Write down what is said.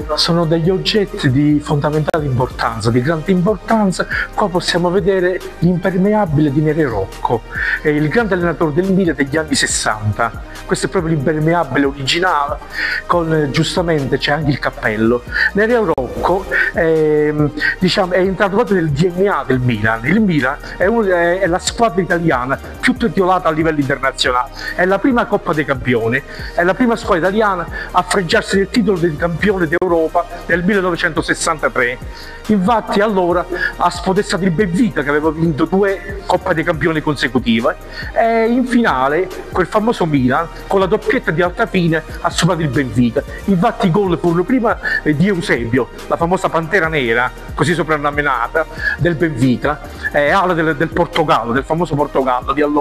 sono degli oggetti di fondamentale importanza, di grande importanza. Qua possiamo vedere l'impermeabile di Nere Rocco, il grande allenatore del Milan degli anni 60. Questo è proprio l'impermeabile originale, con giustamente c'è anche il cappello. Nere Rocco diciamo, è entrato proprio nel DNA del Milan. Il Milan è la squadra italiana più titolata a livello internazionale, è la prima Coppa dei Campioni, è la prima squadra italiana a fregiarsi del titolo di campione d'Europa nel 1963. Infatti allora ha spodestato il Benfica, che aveva vinto 2 Coppe dei Campioni consecutive, e in finale quel famoso Milan con la doppietta di alta fine ha superato il Benfica. Infatti i gol furono prima di Eusebio, la famosa Pantera Nera, così soprannominata, del Benfica, ala del Portogallo, del famoso Portogallo di allora.